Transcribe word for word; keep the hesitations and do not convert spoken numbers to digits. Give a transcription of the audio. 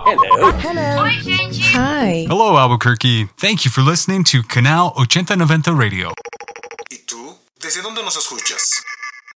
Hello. Hello. Oi, gente. Hi. Hello, Albuquerque. Thank you for listening to Canal ochenta noventa Radio. ¿Y tú? ¿Desde dónde nos escuchas?